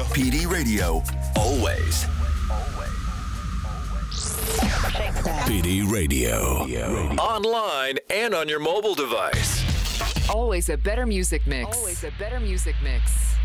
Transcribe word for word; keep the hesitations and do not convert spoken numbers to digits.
P D Radio, always. P D Radio. Online and on your mobile device. Always a better music mix. Always a better music mix.